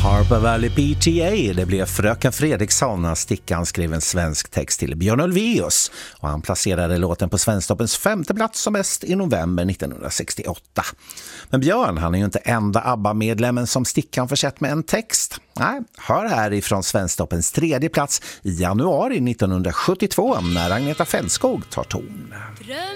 Harper Valley PTA, det blev Fröken Fredriksson när Stickan skrev en svensk text till Björn Ulvaeus och han placerade låten på Svensktoppens 5:e plats som bäst i november 1968. Men Björn, han är ju inte enda ABBA-medlemmen som Stickan försett med en text. Nej, hör här ifrån Svensktoppens 3:e plats i januari 1972 när Agneta Fältskog tar ton.